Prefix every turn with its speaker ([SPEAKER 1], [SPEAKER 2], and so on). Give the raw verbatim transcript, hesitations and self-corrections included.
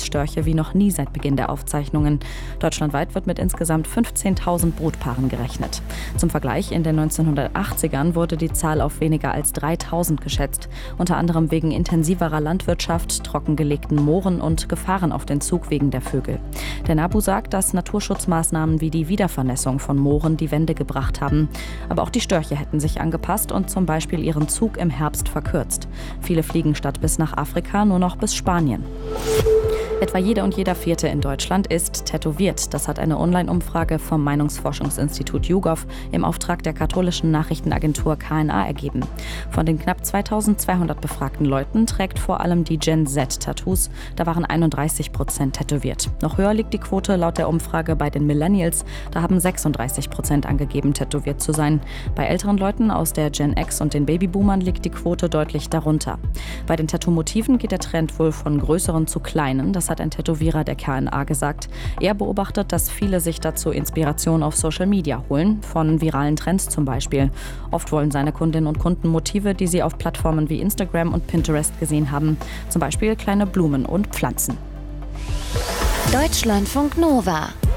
[SPEAKER 1] Störche wie noch nie seit Beginn der Aufzeichnungen. Deutschlandweit wird mit insgesamt fünfzehntausend Brutpaaren gerechnet. Zum Vergleich, in den neunzehnhundertachtzigern wurde die Zahl auf weniger als dreitausend geschätzt, unter anderem wegen intensiverer Landwirtschaft, trockengelegten Mooren und Gefahren auf den Zugwegen der Vögel. Der NABU sagt, dass Naturschutzmaßnahmen wie die Wiedervernässung von Mooren die Wende gebracht haben. Aber auch die Störche hätten sich angepasst und zum Beispiel ihren Zug im Herbst verkürzt. Viele fliegen statt bis nach Afrika nur noch bis Spanien. Etwa jede und jeder Vierte in Deutschland ist tätowiert. Das hat eine Online-Umfrage vom Meinungsforschungsinstitut YouGov im Auftrag der katholischen Nachrichtenagentur K N A ergeben. Von den knapp zweitausendzweihundert befragten Leuten trägt vor allem die Gen Z Tattoos. Da waren einunddreißig Prozent tätowiert. Noch höher liegt die Quote laut der Umfrage bei den Millennials. Da haben sechsunddreißig Prozent angegeben, tätowiert zu sein. Bei älteren Leuten aus der Gen X und den Babyboomern liegt die Quote deutlich darunter. Bei den Tattoo-Motiven geht der Trend wohl von größeren zu kleinen. Das hat ein Tätowierer der K N A gesagt. Er beobachtet, dass viele sich dazu Inspiration auf Social Media holen, von viralen Trends zum Beispiel. Oft wollen seine Kundinnen und Kunden Motive, die sie auf Plattformen wie Instagram und Pinterest gesehen haben. Zum Beispiel kleine Blumen und Pflanzen.
[SPEAKER 2] Deutschlandfunk Nova